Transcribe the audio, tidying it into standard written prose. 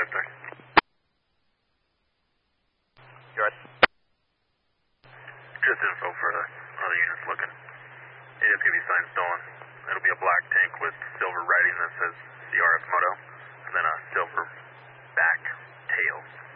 Vector. Go ahead. Just info for other units looking. AWPV sign stolen. It'll be a black tank with silver writing that says CRS motto, and then a silver back tail.